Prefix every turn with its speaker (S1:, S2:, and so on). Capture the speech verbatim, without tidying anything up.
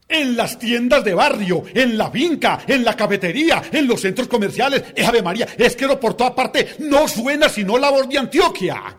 S1: En las tiendas de barrio, en la finca, en la cafetería, en los centros comerciales. Eh, Ave María, es que no por toda parte no suena sino la voz de Antioquia.